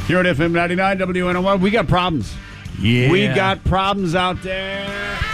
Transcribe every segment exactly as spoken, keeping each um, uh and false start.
Here at F M ninety-nine W N O one, we got problems. Yeah. We got problems out there.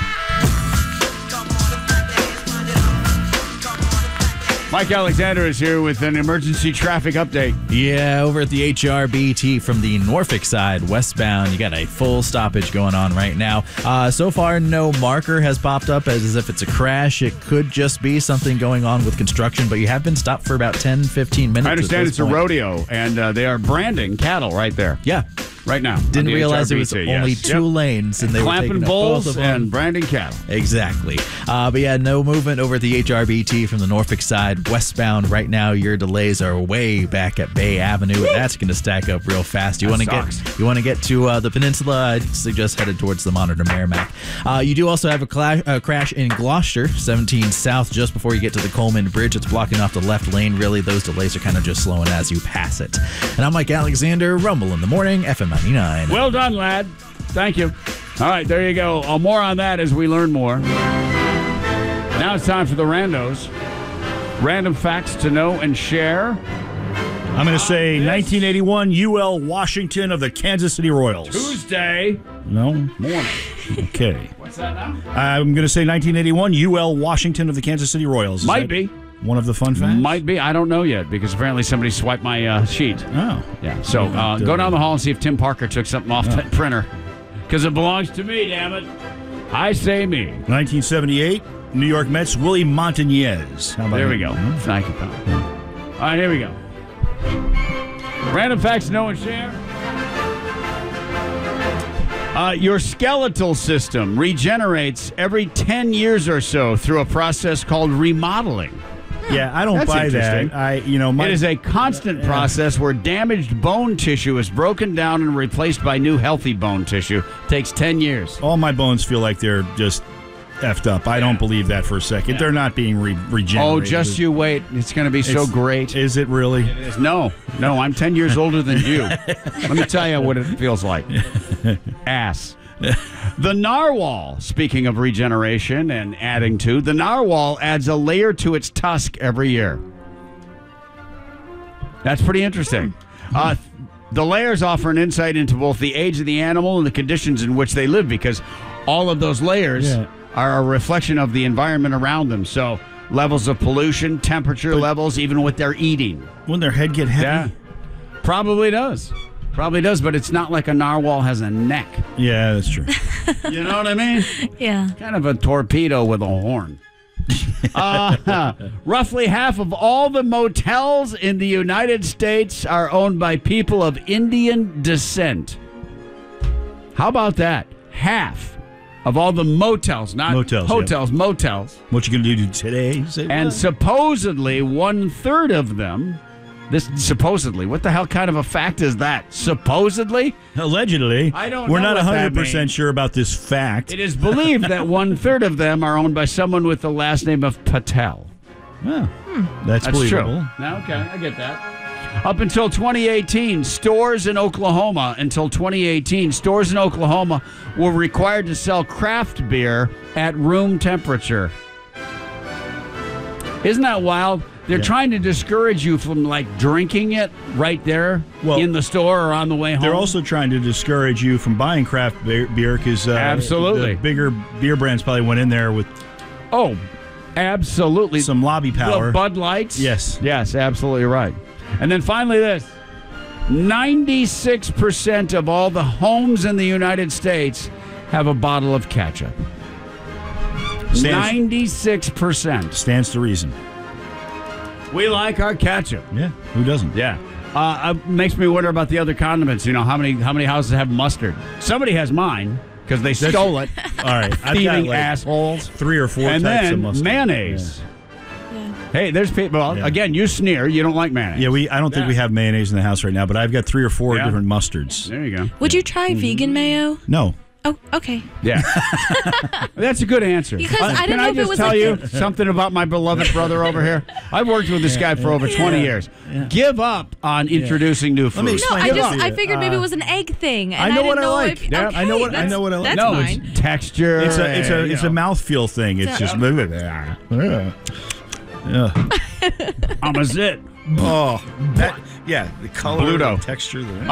Mike Alexander is here with an emergency traffic update. Yeah, over at the H R B T from the Norfolk side, westbound, you got a full stoppage going on right now. Uh, so far, no marker has popped up as if it's a crash. It could just be something going on with construction, but you have been stopped for about ten, fifteen minutes. I understand it's point. a rodeo, and uh, they are branding cattle right there. Yeah. Right now. Didn't realize it was H R B T, only yes. two Yep. lanes, and they Clamping were taking bulls both of them. and branding cattle. Exactly. Uh, but yeah, no movement over at the H R B T from the Norfolk side westbound. Right now, your delays are way back at Bay Avenue, and that's going to stack up real fast. You That want to sucks. get you want to get to uh, the peninsula? I'd suggest headed towards the Monitor Merrimack. Uh, you do also have a cla- uh, crash in Gloucester, seventeen South, just before you get to the Coleman Bridge. It's blocking off the left lane. Really, those delays are kind of just slowing as you pass it. And I'm Mike Alexander. Rumble in the morning, F M ninety-nine. Well done, lad. Thank you. All right, there you go. Uh, more on that as we learn more. Now it's time for the randos. Random facts to know and share. I'm going to say nineteen eighty-one U L Washington of the Kansas City Royals. Tuesday No? morning. Okay. What's that now? I'm going to say nineteen eighty-one U L Washington of the Kansas City Royals. Is Might that be. one of the fun facts? Might be. I don't know yet because apparently somebody swiped my uh, sheet. Oh. Yeah. So uh, go down the hall and see if Tim Parker took something off that printer because it belongs to me, damn it. I say me. nineteen seventy-eight New York Mets, Willie Montañez. How about There we him? go. Hmm? Thank you, pal. All right, here we go. Random facts to know and share. Uh, your skeletal system regenerates every ten years or so through a process called remodeling. Yeah, I don't That's buy interesting. that. I, you know, my, It is a constant process where damaged bone tissue is broken down and replaced by new healthy bone tissue. Takes ten years. all my bones feel like they're just effed up. I don't believe that for a second. They're not being re- regenerated. Oh, just you wait. It's going to be so It's- great. Is it really? No, no, I'm ten years older than you. Let me tell you what it feels like. Ass. The narwhal, speaking of regeneration and adding to, the narwhal adds a layer to its tusk every year. That's pretty interesting. Uh, the layers offer an insight into both the age of the animal and the conditions in which they live because all of those layers Yeah. are a reflection of the environment around them. So levels of pollution, temperature levels, even what they're eating. Wouldn't their head get heavy? Yeah, probably does. Probably does, but it's not like a narwhal has a neck. Yeah, that's true. You know what I mean? Yeah. Kind of a torpedo with a horn. uh, roughly half of all the motels in the United States are owned by people of Indian descent. How about that? Half of all the motels, not Motels, hotels, motels. What you going to do today? Say And what? supposedly one third of them, this supposedly, what the hell kind of a fact is that? Supposedly? Allegedly. I don't We're know not what that one hundred percent means. sure about this fact. It is believed that one third of them are owned by someone with the last name of Patel. Oh, that's, That's believable. true. Now, okay, I get that. Up until twenty eighteen, stores in Oklahoma, until twenty eighteen, stores in Oklahoma were required to sell craft beer at room temperature. Isn't that wild? They're Yeah. trying to discourage you from, like, drinking it right there Well, in the store or on the way home. They're also trying to discourage you from buying craft beer because uh, Absolutely. the bigger beer brands probably went in there with Oh, absolutely. some lobby power. The Bud Lights? Yes. Yes, absolutely right. And then finally this. ninety-six percent of all the homes in the United States have a bottle of ketchup. Stands- ninety-six percent. Stands to reason. We like our ketchup. Yeah, who doesn't? Yeah. Uh, it makes me wonder about the other condiments. You know, how many how many houses have mustard? Somebody has mine because they stole it. All right, I've got Thieving like assholes. three or four And types of then mustard. mayonnaise. Hey, there's people. Well, Yeah. again, you sneer. You don't like mayonnaise. Yeah, we. I don't think Yeah. we have mayonnaise in the house right now, but I've got three or four Yeah. different mustards. There you go. Would you try vegan mayo? No, Oh, okay. Yeah. That's a good answer. Because Uh, I didn't Can know I if it just was tell like you a- something about my beloved brother over here? I've worked with this guy for over twenty years. Give up on introducing new food. me No, explain I it just to you. I figured maybe it was an egg thing. And I know didn't what I know like. If, Yeah, okay, I know what- I that's- know what I like. That's no, fine. it's texture. it's a it's a and, it's you a know. mouthfeel thing. It's Yeah. just yeah. Yeah. I'm a zit. Oh, that, yeah, the color, Bluto. the texture. The,